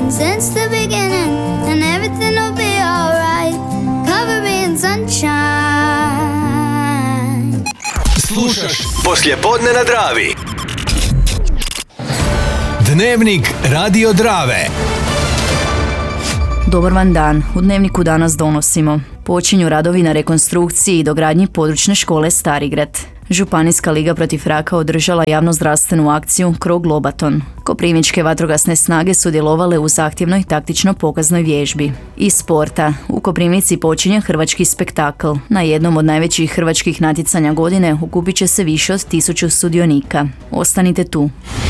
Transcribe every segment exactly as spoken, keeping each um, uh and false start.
since the beginning, and everything will be alright. Cover me in sunshine. Slušaš Poslijepodne na Dravi. Dnevnik Radio Drave. Dobar vam dan. U Dnevniku danas donosimo: počinju radovi na rekonstrukciji i dogradnji područne škole Starigrad. Županijska liga protiv raka održala javnozdravstvenu akciju Krog Lobaton. Koprivničke vatrogasne snage sudjelovale u zahtjevnoj taktično-pokaznoj vježbi. Iz sporta, u Koprivnici počinje hrvački spektakl. Na jednom od najvećih hrvačkih natjecanja godine okupit će se više od tisuću sudionika. Ostanite tu.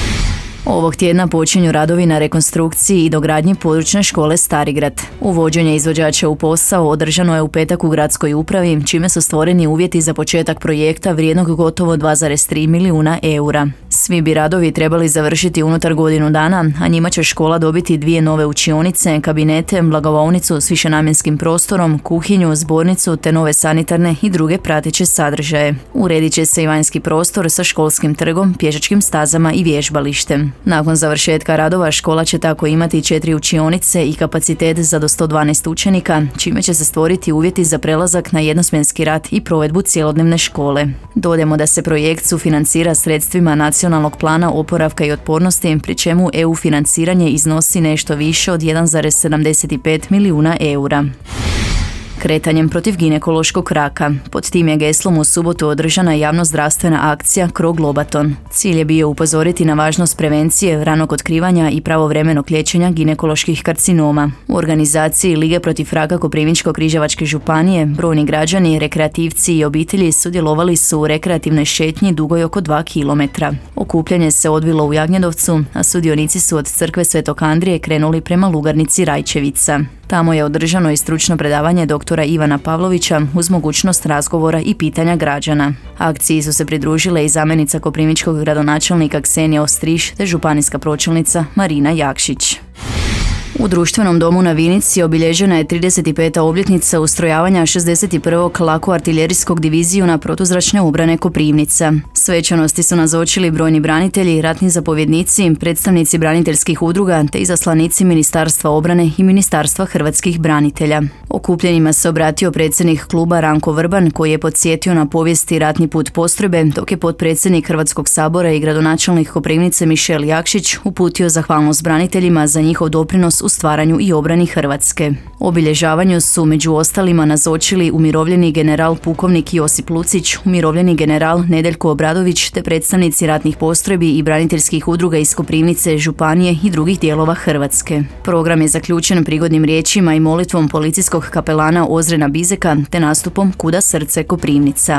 Ovog tjedna počinju radovi na rekonstrukciji i dogradnji područne škole Starigrad. Uvođenje izvođača u posao održano je u petak u gradskoj upravi, čime su stvoreni uvjeti za početak projekta vrijednog gotovo dva zarez tri milijuna eura. Svi bi radovi trebali završiti unutar godinu dana, a njima će škola dobiti dvije nove učionice, kabinete, blagovaonicu s višenamjenskim prostorom, kuhinju, zbornicu te nove sanitarne i druge prateće sadržaje. Uredit će se i vanjski prostor sa školskim trgom, pješačkim stazama i vježbalištem. Nakon završetka radova škola će tako imati četiri učionice i kapacitet za do sto dvanaest učenika, čime će se stvoriti uvjeti za prelazak na jednosmjenski rad i provedbu cjelodnevne škole. Dodajmo da se projekt sufinancira sredstvima Nacionalnog plana oporavka i otpornosti, pri čemu E U financiranje iznosi nešto više od jedan zarez sedamdeset pet milijuna eura. Kretanjem protiv ginekološkog raka. Pod tim je geslom u subotu održana javnozdravstvena akcija Krog Lobaton. Cilj je bio upozoriti na važnost prevencije, ranog otkrivanja i pravovremenog liječenja ginekoloških karcinoma. U organizaciji Lige protiv raka Koprivničko-križevačke županije brojni građani, rekreativci i obitelji sudjelovali su u rekreativnoj šetnji dugoj oko dva kilometra. Okupljanje se odvilo u Jagnjedovcu, a sudionici su od crkve Svetog Andrije krenuli prema lugarnici Rajčevica. Tamo je održano i stručno predavanje doktora Ivana Pavlovića uz mogućnost razgovora i pitanja građana. Akciji su se pridružile i zamjenica koprivničkog gradonačelnika Ksenija Ostriš te županijska pročelnica Marina Jakšić. U društvenom domu na Vinici obilježena je trideset peta obljetnica ustrojavanja šezdeset prvog lako-artiljerijskog divizijuna protuzračne obrane Koprivnica. Svečanosti su nazočili brojni branitelji, ratni zapovjednici, predstavnici braniteljskih udruga te izaslanici Ministarstva obrane i Ministarstva hrvatskih branitelja. Okupljenima se obratio predsjednik kluba Ranko Vrban, koji je podsjetio na povijesti ratni put postrojbe, dok je potpredsjednik Hrvatskog sabora i gradonačelnik Koprivnice Mišel Jakšić uputio zahvalnost braniteljima za njihov doprinos u stvaranju i obrani Hrvatske. Obilježavanju su među ostalima nazočili umirovljeni general pukovnik Josip Lucić, umirovljeni general Nedeljko Obradović te predstavnici ratnih postrojbi i braniteljskih udruga iz Koprivnice, županije i drugih dijelova Hrvatske. Program je zaključen prigodnim riječima i molitvom policijskog kapelana Ozrena Bizeka te nastupom Kuda srce Koprivnica.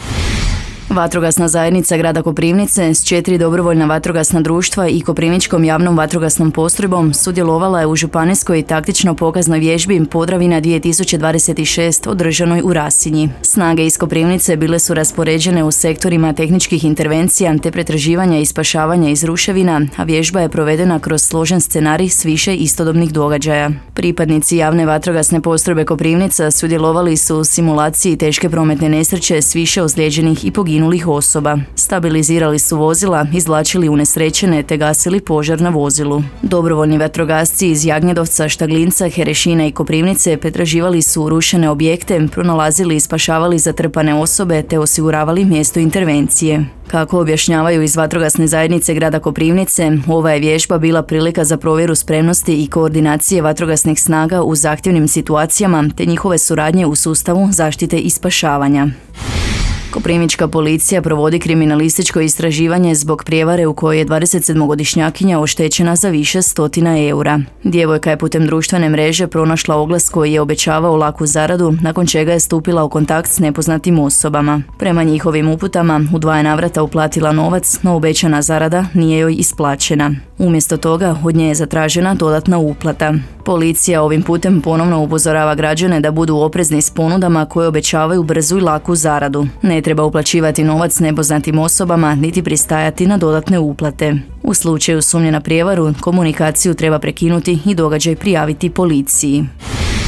Vatrogasna zajednica grada Koprivnice s četiri dobrovoljna vatrogasna društva i Koprivničkom javnom vatrogasnom postrojbom sudjelovala je u županijskoj taktično-pokaznoj vježbi Podravina dvije tisuće dvadeset šest održanoj u Rasinji. Snage iz Koprivnice bile su raspoređene u sektorima tehničkih intervencija te pretraživanja i spašavanja iz ruševina, a vježba je provedena kroz složen scenarij s više istodobnih događaja. Pripadnici javne vatrogasne postrojbe Koprivnica sudjelovali su u simulaciji teške prometne nesreće s više ozlijeđenih i poginulih osoba. Stabilizirali su vozila, izvlačili unesrećene te gasili požar na vozilu. Dobrovoljni vatrogasci iz Jagnjedovca, Štaglinca, Herešina i Koprivnice pretraživali su urušene objekte, pronalazili i spašavali zatrpane osobe te osiguravali mjesto intervencije. Kako objašnjavaju iz vatrogasne zajednice grada Koprivnice, ova je vježba bila prilika za provjeru spremnosti i koordinacije vatrogasnih snaga u zahtjevnim situacijama te njihove suradnje u sustavu zaštite i spašavanja. Koprivnička policija provodi kriminalističko istraživanje zbog prijevare u kojoj je dvadesetsedmogodišnjakinja oštećena za više stotina eura. Djevojka je putem društvene mreže pronašla oglas koji je obećavao laku zaradu, nakon čega je stupila u kontakt s nepoznatim osobama. Prema njihovim uputama, u dva je navrata uplatila novac, no obećana zarada nije joj isplaćena. Umjesto toga, od nje je zatražena dodatna uplata. Policija ovim putem ponovno upozorava građane da budu oprezni s ponudama koje obećavaju brzu i laku zaradu. Ne treba uplaćivati novac nepoznatim osobama niti pristajati na dodatne uplate. U slučaju sumnje na prijevaru, komunikaciju treba prekinuti i događaj prijaviti policiji. U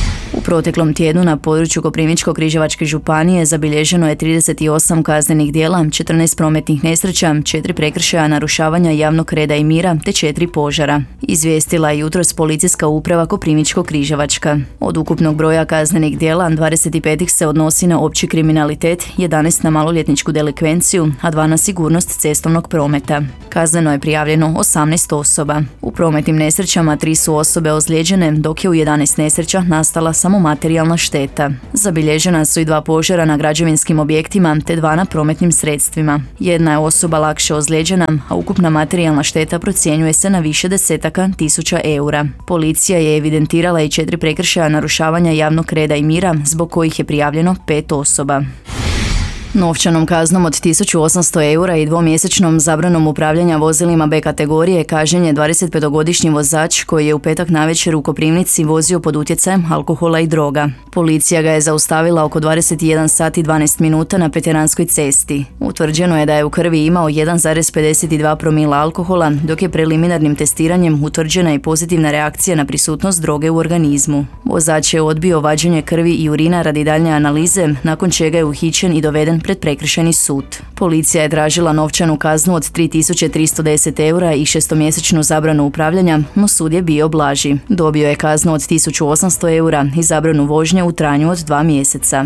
proteklom tjednu na području Koprivničko-križevačke županije zabilježeno je trideset osam kaznenih djela, četrnaest prometnih nesreća, četiri prekršaja narušavanja javnog reda i mira te četiri požara. Izvijestila je jutros policijska uprava Koprivničko-križevačka. Od ukupnog broja kaznenih djela, dvadeset pet ih se odnosi na opći kriminalitet, jedanaest na maloljetničku delikvenciju, a dva na sigurnost cestovnog prometa. Kazneno je prijavljeno osamnaest osoba. U prometnim nesrećama tri su osobe ozlijeđene, dok je u jedanaest nesreća nastala samo materijalna šteta. Zabilježena su i dva požara na građevinskim objektima te dva na prometnim sredstvima. Jedna je osoba lakše ozlijeđena, a ukupna materijalna šteta procjenjuje se na više desetaka tisuća eura. Policija je evidentirala i četiri prekršaja narušavanja javnog reda i mira, zbog kojih je prijavljeno pet osoba. Novčanom kaznom od tisuću osamsto eura i dvomjesečnom zabranom upravljanja vozilima B kategorije kažnjen je dvadesetpetogodišnji vozač koji je u petak navečer u Koprivnici vozio pod utjecajem alkohola i droga. Policija ga je zaustavila oko dvadeset jedan sati i dvanaest minuta na Peteranskoj cesti. Utvrđeno je da je u krvi imao jedan zarez pedeset dva promila alkohola, dok je preliminarnim testiranjem utvrđena i pozitivna reakcija na prisutnost droge u organizmu. Vozač je odbio vađenje krvi i urina radi daljnje analize, nakon čega je uhićen i doveden pred prekršajni sud. Policija je tražila novčanu kaznu od tri tisuće tristo deset eura i šestomjesečnu zabranu upravljanja, no sud je bio blaži. Dobio je kaznu od tisuću osamsto eura i zabranu vožnje u trajanju od dva mjeseca.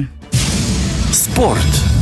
Sport.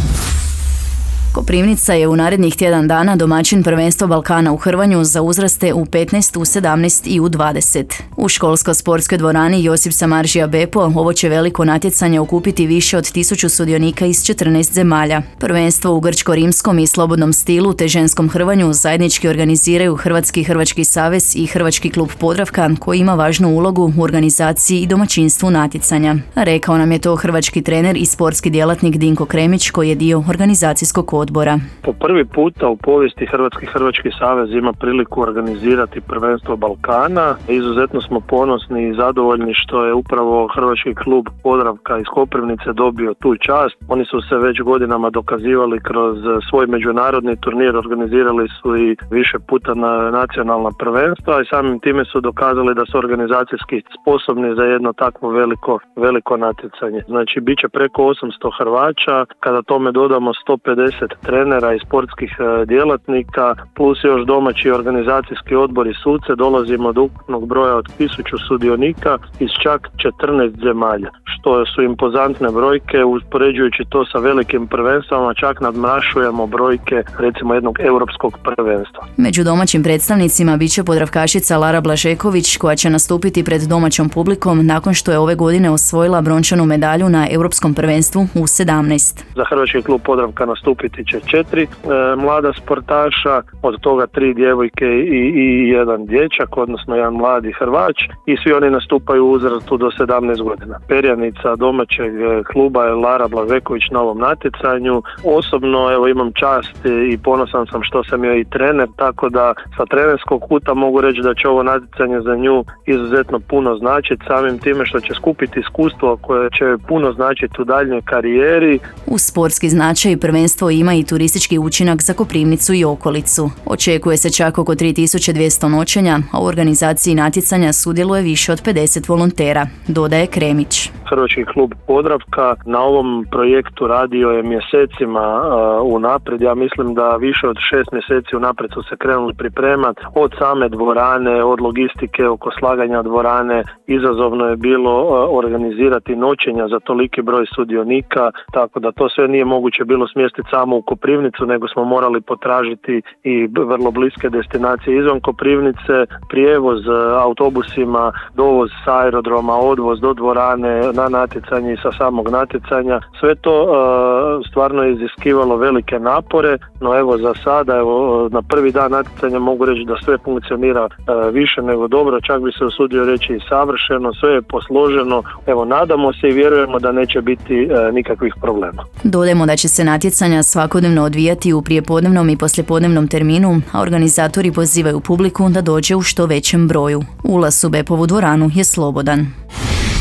Koprivnica je u narednih tjedan dana domaćin prvenstva Balkana u hrvanju za uzraste u petnaest, u sedamnaest i u dvadeset. U školsko-sportskoj dvorani Josip Samardžija Bepo ovo će veliko natjecanje okupiti više od tisuću sudionika iz četrnaest zemalja. Prvenstvo u grčko-rimskom i slobodnom stilu te ženskom hrvanju zajednički organiziraju Hrvatski hrvački savez i Hrvački klub Podravka, koji ima važnu ulogu u organizaciji i domaćinstvu natjecanja. Rekao nam je to hrvački trener i sportski djelatnik Dinko Kremić, koji je dio organizacijskog odbora. Po prvi puta u povijesti Hrvatski hrvački savez ima priliku organizirati prvenstvo Balkana. Izuzetno smo ponosni i zadovoljni što je upravo Hrvački klub Podravka iz Koprivnice dobio tu čast. Oni su se već godinama dokazivali kroz svoj međunarodni turnir, organizirali su i više puta na nacionalna prvenstva i samim time su dokazali da su organizacijski sposobni za jedno takvo veliko, veliko natjecanje. Znači, bit će preko osamsto Hrvaća, kada tome dodamo sto pedeset trenera i sportskih djelatnika, plus još domaći organizacijski odbor i suce, dolazimo do ukupnog broja od tisuću sudionika iz čak četrnaest zemalja, što su impozantne brojke. Uspoređujući to sa velikim prvenstvama, čak nadmašujemo brojke recimo jednog europskog prvenstva. Među domaćim predstavnicima bit će podravkašica Lara Blažeković, koja će nastupiti pred domaćom publikom nakon što je ove godine osvojila brončanu medalju na europskom prvenstvu u sedamnaest. Za Hrvatski klub Podravka nastupiti će četiri e, mlada sportaša, od toga tri djevojke i, i jedan dječak, odnosno jedan mladi Hrvač, i svi oni nastupaju u uzrastu do sedamnaest godina. Perjanica domaćeg kluba je Lara Blažeković na ovom natjecanju. Osobno evo imam čast i ponosan sam što sam joj i trener, tako da sa trenerskog kuta mogu reći da će ovo natjecanje za nju izuzetno puno značiti, samim time što će skupiti iskustvo koje će puno značiti u daljnjoj karijeri. U sportski značaj prvenstvo ima i turistički učinak za Koprivnicu i okolicu. Očekuje se čak oko tri tisuće dvjesto noćenja, a u organizaciji natjecanja sudjeluje više od pedeset volontera, dodaje Kremić. Hrvatski klub Podravka na ovom projektu radio je mjesecima uh, unaprijed. Ja mislim da više od šest mjeseci unaprijed su se krenuli pripremati, od same dvorane, od logistike oko slaganja dvorane. Izazovno je bilo uh, organizirati noćenja za toliki broj sudionika, tako da to sve nije moguće bilo smjestiti samo u Koprivnicu, nego smo morali potražiti i vrlo bliske destinacije izvan Koprivnice, prijevoz uh, autobusima, dovoz s aerodroma, odvoz do dvorane, na natjecanje i sa samog natjecanja. Sve to uh, stvarno je iziskivalo velike napore, no evo za sada, evo na prvi dan natjecanja mogu reći da sve funkcionira uh, više nego dobro, čak bi se usudio reći i savršeno, sve je posloženo. Evo, nadamo se i vjerujemo da neće biti uh, nikakvih problema. Dodajmo da će se natjecanja svakodnevno odvijati u prijepodnevnom i poslijepodnevnom terminu, a organizatori pozivaju publiku da dođe u što većem broju. Ulaz u Bepovu dvoranu je slobodan.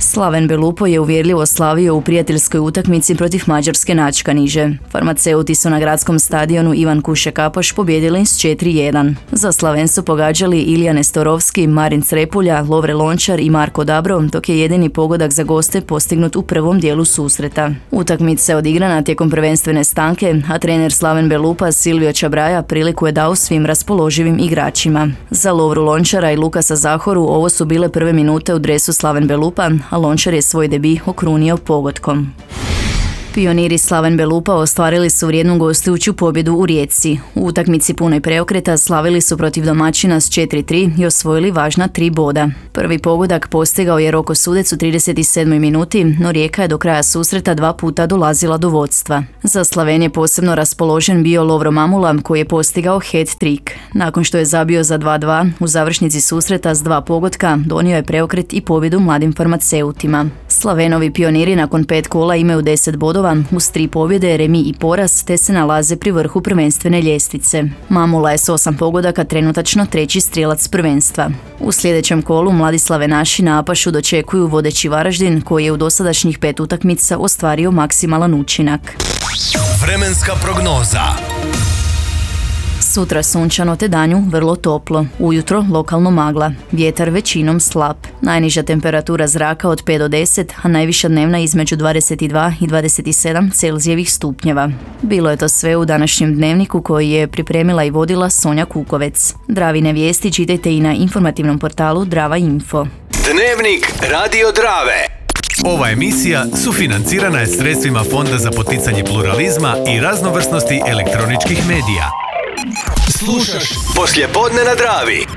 Slaven Belupo je uvjerljivo slavio u prijateljskoj utakmici protiv mađarske Načkaniže. Farmaceuti su na gradskom stadionu Ivan Kuše Kapoš pobjedili s četiri jedan. Za Slaven su pogađali Ilija Nestorovski, Marin Crepulja, Lovre Lončar i Marko Dabro, dok je jedini pogodak za goste postignut u prvom dijelu susreta. Utakmica je odigrana tijekom prvenstvene stanke, a trener Slaven Belupa Silvio Čabraja priliku je dao svim raspoloživim igračima. Za Lovru Lončara i Lukasa Zahoru ovo su bile prve minute u dresu Slaven Belupa, a Lončar je svoj debi okrunio pogodkom. Pioniri Slaven Belupa ostvarili su vrijednu gostujuću pobjedu u Rijeci. U utakmici punoj preokreta slavili su protiv domaćina s četiri tri i osvojili važna tri boda. Prvi pogodak postigao je Roko Sudec u trideset sedmoj minuti, no Rijeka je do kraja susreta dva puta dolazila do vodstva. Za Slaven je posebno raspoložen bio Lovro Mamula koji je postigao hat-trick. Nakon što je zabio za dva dva, u završnici susreta s dva pogotka donio je preokret i pobjedu mladim farmaceutima. Slavenovi pioniri nakon pet kola imaju deset bodova, uz tri pobjede, remi i poraz, te se nalaze pri vrhu prvenstvene ljestvice. Mamula je s osam pogodaka trenutačno treći strijelac prvenstva. U sljedećem kolu mladi Slavenaši na Apašu dočekuju vodeći Varaždin, koji je u dosadašnjih pet utakmica ostvario maksimalan učinak. Vremenska prognoza. Sutra sunčano te danju vrlo toplo. Ujutro lokalno magla. Vjetar većinom slab. Najniža temperatura zraka od pet do deset, a najviša dnevna između dvadeset dva i dvadeset sedam Celzijevih stupnjeva. Bilo je to sve u današnjem dnevniku koji je pripremila i vodila Sonja Kukovec. Dravine vijesti čitajte i na informativnom portalu Drava Info. Dnevnik Radio Drave. Ova emisija sufinancirana je sredstvima Fonda za poticanje pluralizma i raznovrsnosti elektroničkih medija. Slušaš Poslijepodne na Dravi.